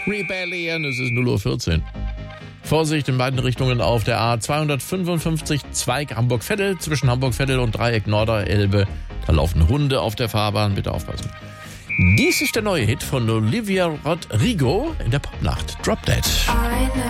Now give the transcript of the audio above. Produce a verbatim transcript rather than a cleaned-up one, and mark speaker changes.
Speaker 1: Rebellion, es ist null Uhr vierzehn. Vorsicht in beiden Richtungen auf der A zweihundertfünfundfünfzig Zweig Hamburg-Veddel, zwischen Hamburg-Veddel und Dreieck Norder-Elbe. Da laufen Hunde auf der Fahrbahn, bitte aufpassen. Dies ist der neue Hit von Olivia Rodrigo in der Popnacht. Drop Dead.